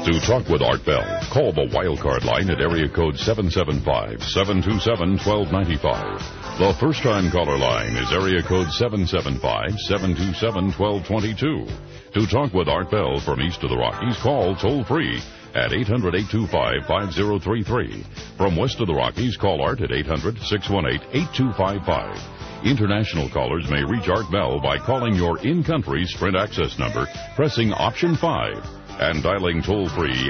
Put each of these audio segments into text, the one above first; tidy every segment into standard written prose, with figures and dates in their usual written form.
To talk with Art Bell, call the wildcard line at area code 775-727-1295. The first-time caller line is area code 775-727-1222. To talk with Art Bell from east of the Rockies, call toll-free at 800-825-5033. From west of the Rockies, call Art at 800-618-8255. International callers may reach Art Bell by calling your in-country Sprint access number, pressing option 5, and dialing toll-free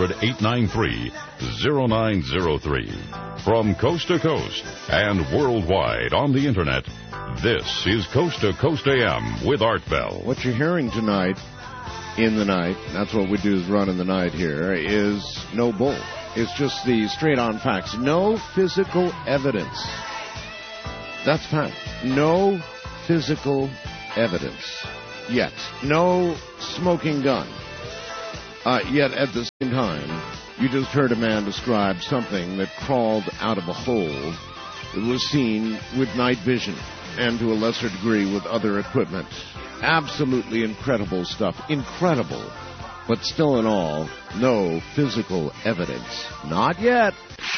800-893-0903. From coast to coast and worldwide on the Internet, this is Coast to Coast AM with Art Bell. What you're hearing tonight, in the night, that's what we do is run in the night here, is no bull. It's just the straight-on facts. No physical evidence. That's fact. No physical evidence yet. No smoking gun. Yet at the same time, you just heard a man describe something that crawled out of a hole that was seen with night vision and to a lesser degree with other equipment. Absolutely incredible stuff. Incredible. But still in all, no physical evidence. Not yet.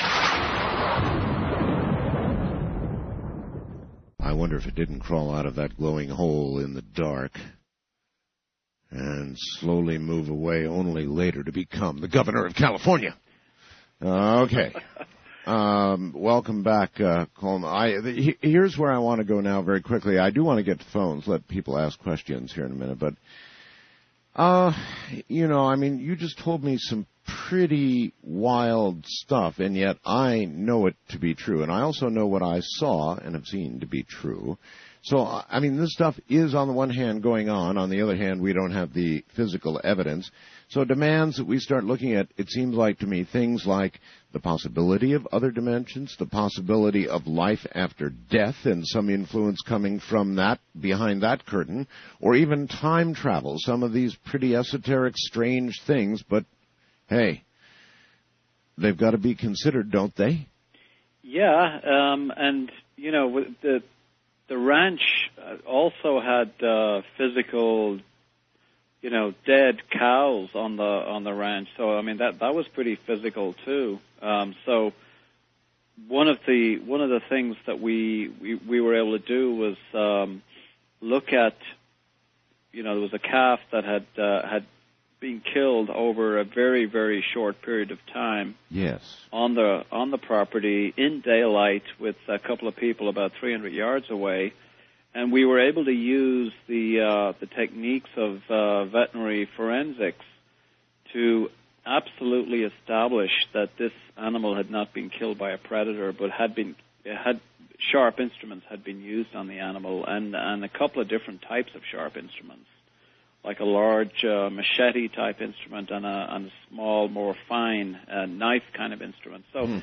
I wonder if it didn't crawl out of that glowing hole in the dark and slowly move away only later to become the governor of California. Okay. Welcome back, Colin. Here's where I want to go now very quickly. I do want to get to phones, let people ask questions here in a minute. But, you just told me some pretty wild stuff, and yet I know it to be true. And I also know what I saw and have seen to be true. So, this stuff is on the one hand going on. On the other hand, we don't have the physical evidence. So it demands that we start looking at, it seems like to me, things like the possibility of other dimensions, the possibility of life after death and some influence coming from that, behind that curtain, or even time travel. Some of these pretty esoteric, strange things, but hey, they've got to be considered, don't they? Yeah, the ranch also had physical, dead cows on the ranch. So that was pretty physical too. So one of the things that we were able to do was look at, there was a calf that had been killed over a very, very short period of time. Yes. On the property in daylight with a couple of people about 300 yards away, and we were able to use the techniques of veterinary forensics to absolutely establish that this animal had not been killed by a predator, but had sharp instruments had been used on the animal, and a couple of different types of sharp instruments, like a large machete-type instrument and a small, more fine knife kind of instrument. So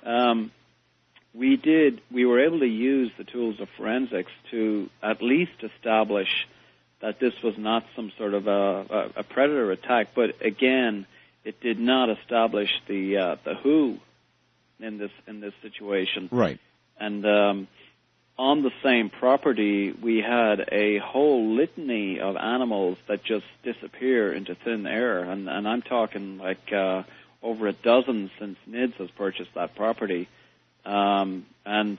we were able to use the tools of forensics to at least establish that this was not some sort of a predator attack. But again, it did not establish the who in this situation. Right. And on the same property, we had a whole litany of animals that just disappear into thin air, and I'm talking like over a dozen since NIDS has purchased that property. And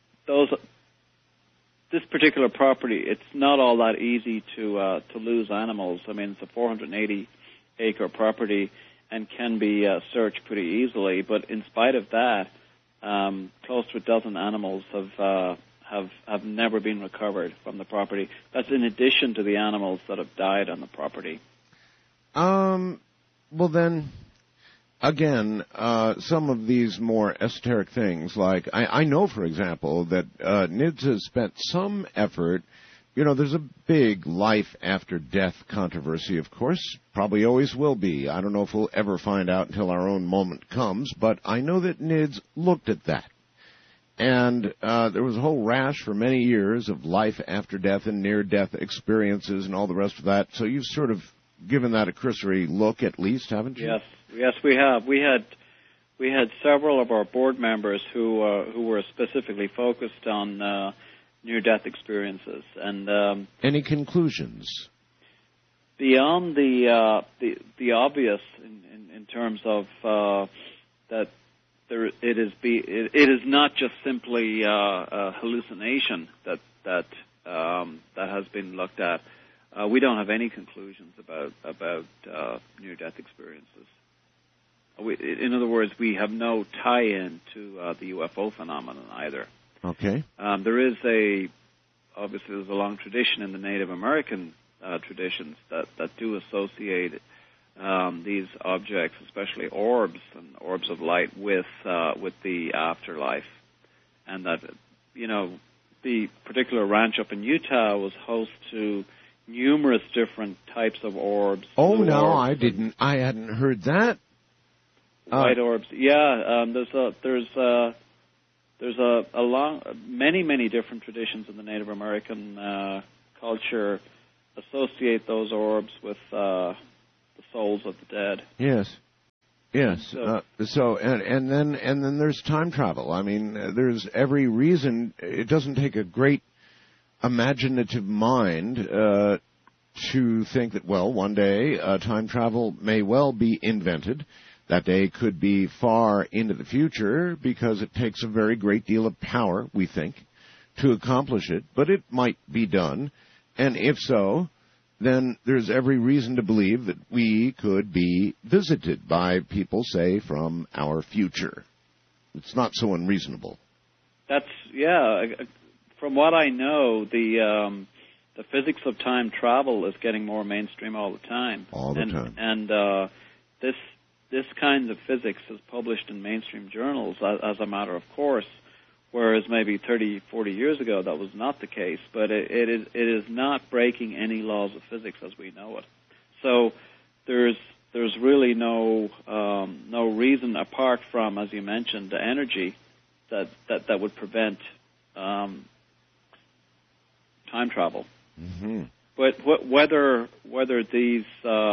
this particular property, it's not all that easy to lose animals. It's a 480-acre property and can be searched pretty easily. But in spite of that, close to a dozen animals have never been recovered from the property. That's in addition to the animals that have died on the property. Well then, again, some of these more esoteric things, like I know, for example, that NIDS has spent some effort. There's a big life after death controversy, of course, probably always will be. I don't know if we'll ever find out until our own moment comes, but I know that NIDS looked at that. And there was a whole rash for many years of life after death and near-death experiences and all the rest of that. So you've sort of given that a cursory look, at least, haven't you? Yes, we have. We had several of our board members who were specifically focused on near-death experiences. And any conclusions beyond the obvious terms of that it is not just simply a hallucination that has been looked at. We don't have any conclusions about near-death experiences. In other words, we have no tie-in to the UFO phenomenon either. Okay. There's a long tradition in the Native American traditions that do associate these objects, especially orbs and orbs of light, with the afterlife, and that the particular ranch up in Utah was host to numerous different types of orbs. Oh no, orbs I hadn't heard that. White orbs, yeah. There's many different traditions in the Native American culture associate those orbs with the souls of the dead. Yes. And then there's time travel. I mean, there's every reason. It doesn't take a great imaginative mind to think that, well, one day time travel may well be invented. That day could be far into the future because it takes a very great deal of power, we think, to accomplish it. But it might be done. And if so, then there's every reason to believe that we could be visited by people, say, from our future. It's not so unreasonable. From what I know, the physics of time travel is getting more mainstream all the time. And this kind of physics is published in mainstream journals as a matter of course, whereas maybe 30, 40 years ago that was not the case. But it is not breaking any laws of physics as we know it. So there's really no reason apart from, as you mentioned, the energy that would prevent time travel. Mm-hmm. But whether these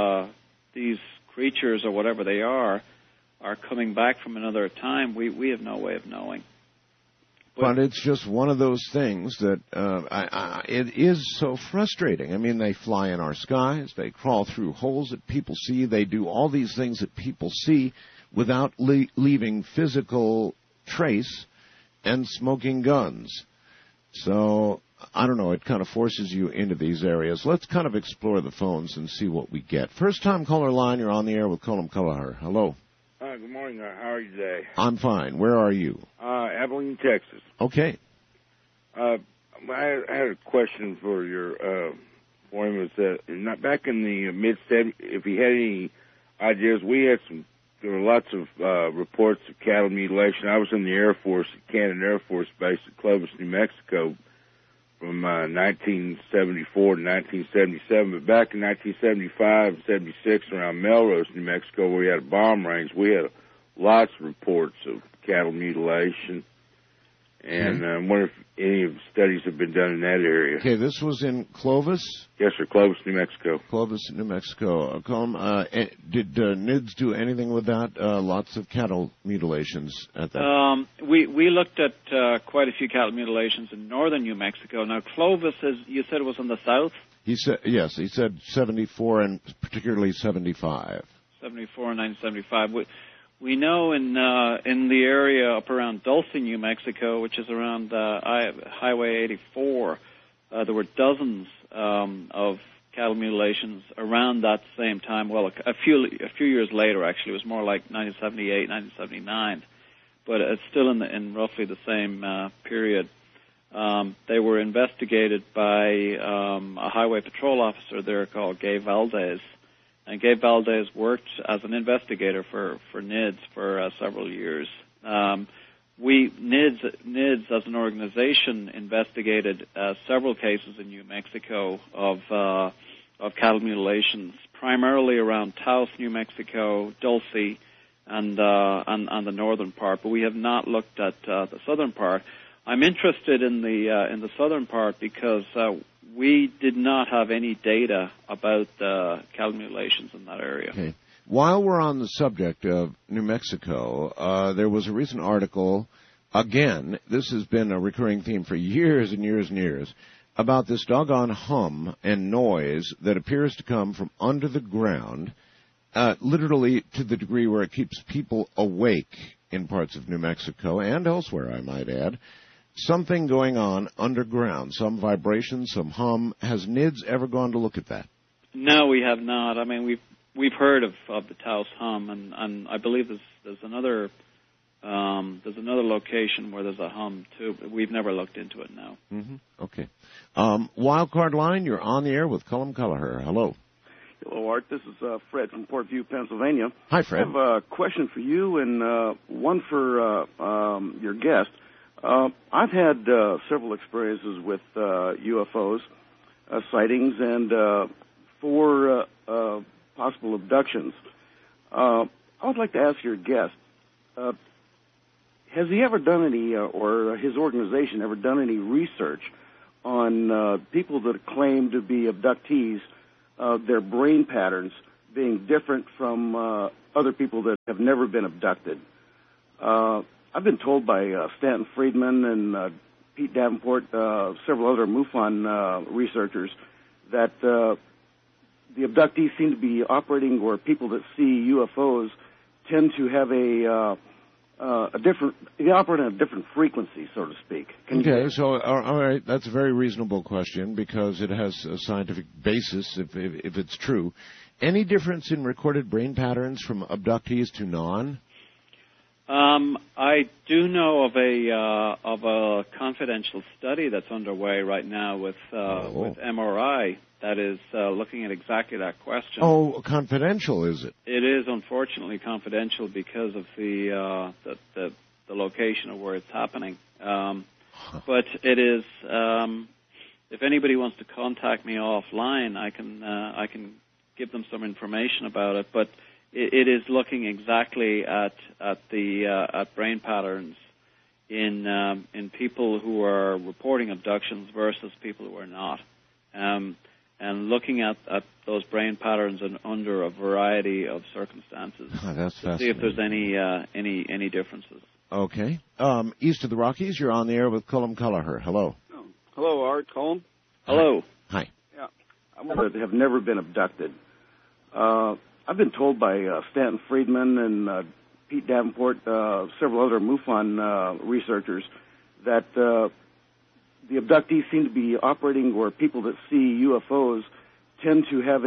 creatures or whatever they are coming back from another time, we have no way of knowing. But it's just one of those things that it is so frustrating. I mean, they fly in our skies, they crawl through holes that people see, they do all these things that people see without leaving physical trace and smoking guns. So, I don't know, it kind of forces you into these areas. Let's kind of explore the phones and see what we get. First-time caller line, you're on the air with Colin Kelleher. Hello. Good morning. How are you today? I'm fine. Where are you? Abilene, Texas. Okay. I had a question for him. Was that back in the mid-70s, if he had any ideas, there were lots of reports of cattle mutilation. I was in the Air Force, at Cannon Air Force Base at Clovis, New Mexico, from 1974 to 1977. But back in 1975 and 76, around Melrose, New Mexico, where we had a bomb range, we had lots of reports of cattle mutilation. And I wonder if any of the studies have been done in that area. Okay, this was in Clovis? Yes, sir, Clovis, New Mexico. Clovis, New Mexico. Did NIDS do anything with that? Lots of cattle mutilations at that? We looked at quite a few cattle mutilations in northern New Mexico. Now, Clovis, you said it was in the south? He said 74 and particularly 75. 74 and 1975. We know in the area up around Dulce, New Mexico, which is around Highway 84, there were dozens of cattle mutilations around that same time. Well, a few years later, actually, it was more like 1978, 1979, but it's still in roughly the same period. They were investigated by a highway patrol officer there called Gay Valdez. And Gabe Valdez worked as an investigator for NIDS for several years. NIDS as an organization investigated several cases in New Mexico of cattle mutilations, primarily around Taos, New Mexico, Dulce, and the northern part. But we have not looked at the southern part. I'm interested in the southern part because we did not have any data about cattle mutilations in that area. Okay. While we're on the subject of New Mexico, there was a recent article, again, this has been a recurring theme for years and years and years, about this doggone hum and noise that appears to come from under the ground literally to the degree where it keeps people awake in parts of New Mexico and elsewhere, I might add. Something going on underground, some vibration, some hum. Has NIDS ever gone to look at that? No, we have not. I mean, we've heard of the Taos hum, and I believe there's another location where there's a hum too, but we've never looked into it now. Mm-hmm. Okay. Wildcard line, you're on the air with Cullum Kelleher. Hello. Hello, Art. This is Fred from Portview, Pennsylvania. Hi, Fred. I have a question for you and one for your guest. I've had several experiences with UFOs, sightings, and 4 possible abductions. I would like to ask your guest, has he ever done any, or his organization ever done any research on people that claim to be abductees, their brain patterns being different from other people that have never been abducted? I've been told by Stanton Friedman and Pete Davenport, several other MUFON researchers, that the abductees seem to be operating, or people that see UFOs tend to have they operate on a different frequency, so to speak. Okay, so all right, that's a very reasonable question because it has a scientific basis if it's true. Any difference in recorded brain patterns from abductees to non? I do know of a confidential study that's underway right now with MRI that is looking at exactly that question. Oh, confidential, is it? It is unfortunately confidential because of the location of where it's happening. But it is. If anybody wants to contact me offline, I can give them some information about it. But it is looking exactly at brain patterns in people who are reporting abductions versus people who are not, and looking at those brain patterns under a variety of circumstances that's to see if there's any differences. Okay. East of the Rockies, you're on the air with Cullum Kelleher. Hello. Hello, Art. Cullum. Hello. Hi. Yeah. I have never been abducted. I've been told by Stanton Friedman and Pete Davenport, several other MUFON researchers, that the abductees seem to be operating, or people that see UFOs tend to have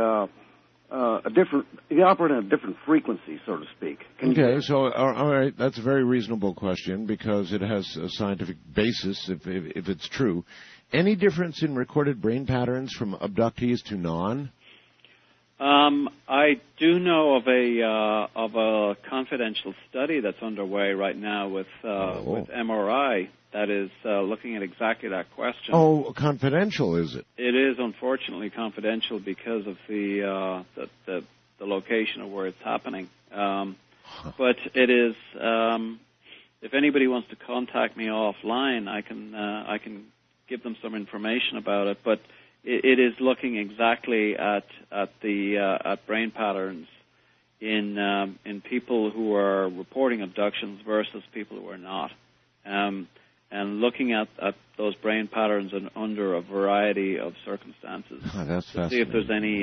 they operate on a different frequency, so to speak. Okay, so all right, that's a very reasonable question because it has a scientific basis if it's true. Any difference in recorded brain patterns from abductees to non? I do know of a confidential study that's underway right now with MRI that is looking at exactly that question. Oh, confidential, is it? It is unfortunately confidential because of the location of where it's happening. But it is. If anybody wants to contact me offline, I can give them some information about it. But it is looking exactly at brain patterns in people who are reporting abductions versus people who are not, and looking at those brain patterns under a variety of circumstances that's to see if there's